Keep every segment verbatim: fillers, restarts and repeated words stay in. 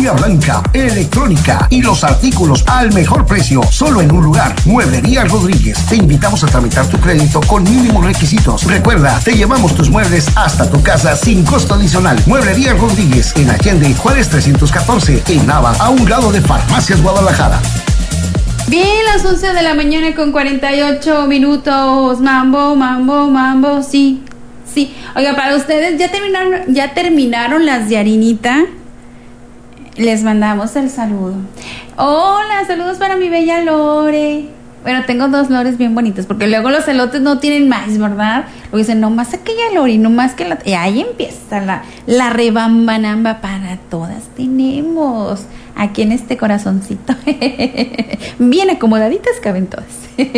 joyería blanca, electrónica y los artículos al mejor precio, solo en un lugar. Mueblería Rodríguez. Te invitamos a tramitar tu crédito con mínimos requisitos. Recuerda, te llevamos tus muebles hasta tu casa sin costo adicional. Mueblería Rodríguez en Allende, Juárez trescientos catorce, en Nava, a un lado de Farmacias Guadalajara. Bien, las once de la mañana con cuarenta y ocho minutos. Mambo, mambo, mambo, sí, sí. Oiga, para ustedes, ¿ya terminaron, ya terminaron las de harinita? Les mandamos el saludo. Hola, saludos para mi bella Lore. Bueno, tengo dos Lores bien bonitas, porque luego los elotes no tienen más, ¿verdad? Luego dicen, no más aquella Lore, no más que la... Y ahí empieza la, la rebambanamba. Para todas tenemos aquí en este corazoncito. Bien acomodaditas caben todas.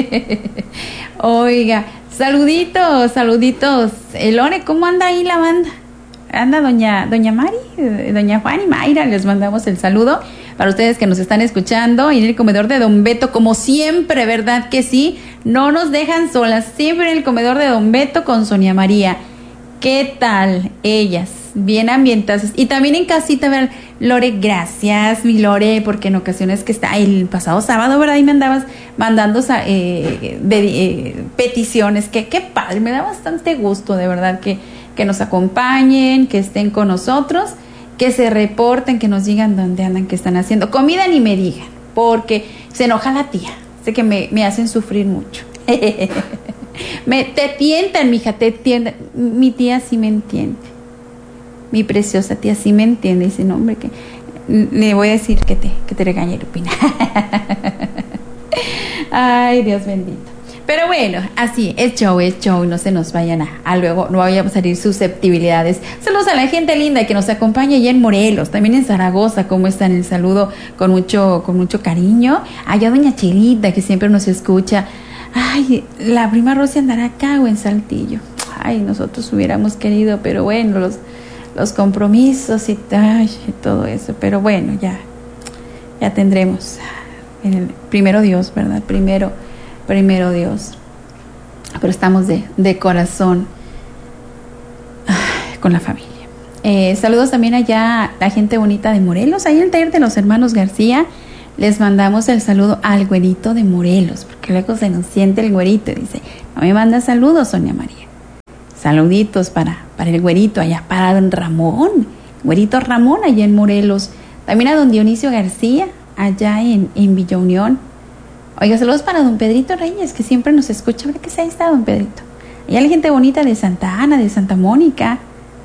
Oiga, saluditos, saluditos. Lore, ¿cómo anda ahí la banda? Anda doña, doña Mari, doña Juan y Mayra, les mandamos el saludo. Para ustedes que nos están escuchando, y en el comedor de Don Beto, como siempre, ¿verdad que sí? No nos dejan solas, siempre en el comedor de Don Beto con Sonia María. ¿Qué tal ellas? Bien ambientadas. Y también en casita, ver, Lore, gracias, mi Lore, porque en ocasiones que está el pasado sábado, ¿verdad? Y me andabas mandando eh, de, eh, peticiones, que qué padre, me da bastante gusto, de verdad, que, que nos acompañen, que estén con nosotros, que se reporten, que nos digan dónde andan, qué están haciendo. Comida ni me digan, porque se enoja la tía. Sé que me, me hacen sufrir mucho. me, te tientan, mija, te tientan. Mi tía sí me entiende. Mi preciosa tía sí me entiende. Dice, no, hombre, que le voy a decir que te, que te regañe, Lupina. Ay, Dios bendito. Pero bueno, así, es show, es show, no se nos vayan a, a luego, no vayamos a salir susceptibilidades. Saludos a la gente linda que nos acompaña allá en Morelos, también en Zaragoza, ¿cómo están? El saludo con mucho, con mucho cariño. Allá doña Chelita, que siempre nos escucha. Ay, la prima Rosy andará acá o en Saltillo. Ay, nosotros hubiéramos querido, pero bueno, los, los compromisos y, ay, y todo eso. Pero bueno, ya, ya tendremos. En el, primero Dios, ¿verdad? Primero Primero Dios. Pero estamos de, de corazón ay, con la familia. Eh, saludos también allá a la gente bonita de Morelos. Ahí en el taller de los hermanos García les mandamos el saludo al güerito de Morelos, porque luego se nos siente el güerito y dice, no me manda saludos, Sonia María. Saluditos para, para el güerito allá, para don Ramón, güerito Ramón allá en Morelos. También a don Dionisio García allá en, en Villa Unión. Oiga, saludos para don Pedrito Reyes, que siempre nos escucha. ¿Verdad que ahí está don Pedrito? Y a la gente bonita de Santa Ana, de Santa Mónica.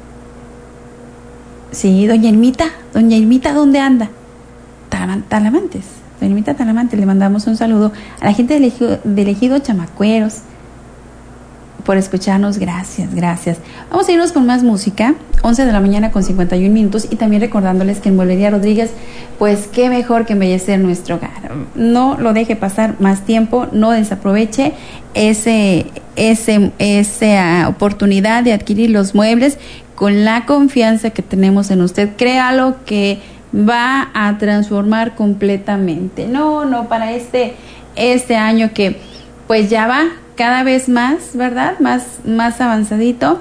Sí, doña Irmita. Doña Irmita, ¿dónde anda? Talamantes. Doña Irmita Talamantes, le mandamos un saludo. A la gente del Ejido, del Ejido Chamacueros, por escucharnos, gracias, gracias. Vamos a irnos con más música, once de la mañana con cincuenta y un minutos, y también recordándoles que en Mueblería Rodríguez, pues qué mejor que embellecer nuestro hogar. No lo deje pasar más tiempo, no desaproveche ese, ese, esa oportunidad de adquirir los muebles con la confianza que tenemos en usted. Créalo que va a transformar completamente. No, no, para este, este año que pues ya va cada vez más, ¿verdad? Más, más avanzadito.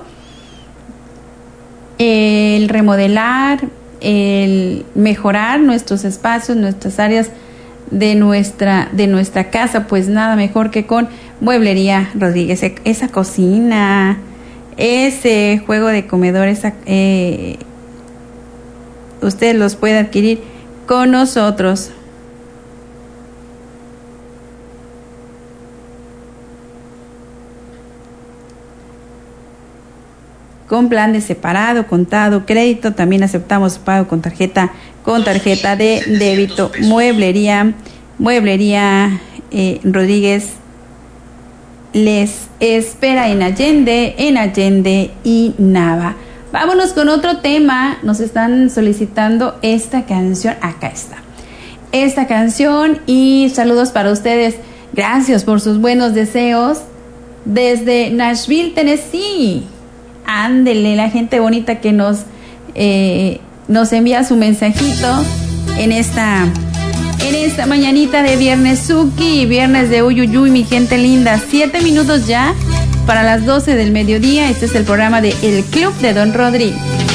El remodelar, el mejorar nuestros espacios, nuestras áreas de nuestra, de nuestra casa, pues nada mejor que con Mueblería Rodríguez. Esa cocina, ese juego de comedor, esa, eh, usted los puede adquirir con nosotros. Con plan de separado, contado, crédito, también aceptamos pago con tarjeta, con tarjeta de débito. Mueblería, Mueblería eh, Rodríguez les espera en Allende, en Allende y Nava. Vámonos con otro tema. Nos están solicitando esta canción. Acá está. Esta canción y saludos para ustedes. Gracias por sus buenos deseos desde Nashville, Tennessee. Ándele, la gente bonita que nos eh, nos envía su mensajito en esta en esta mañanita de viernes Suki, viernes de Uyuyuy, mi gente linda. Siete minutos ya para las doce del mediodía. Este es el programa de El Club de Don Rodri.